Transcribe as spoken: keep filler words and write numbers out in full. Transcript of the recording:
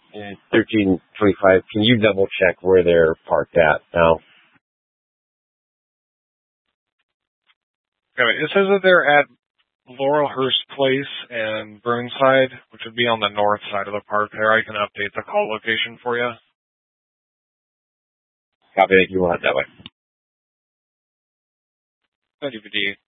and thirteen twenty-five. Can you double check where they're parked at now? Okay, it says that they're at Laurelhurst Place and Burnside, which would be on the north side of the park there. I can update the call location for you. Copy that. You want it that way. Thank you, V D.